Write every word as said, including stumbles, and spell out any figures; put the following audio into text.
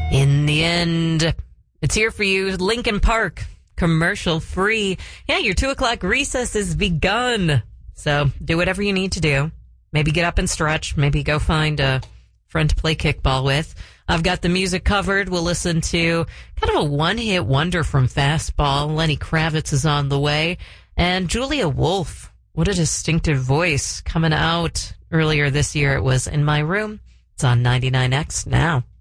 In the end, it's here for you, Lincoln Park, commercial free. Yeah, your two o'clock recess has begun. So do whatever you need to do. Maybe get up and stretch. Maybe go find a friend to play kickball with. I've got the music covered. We'll listen to kind of a one-hit wonder from Fastball. Lenny Kravitz is on the way. And Julia Wolf, what a distinctive voice coming out earlier this year. It was In My Room. It's on ninety-nine X now.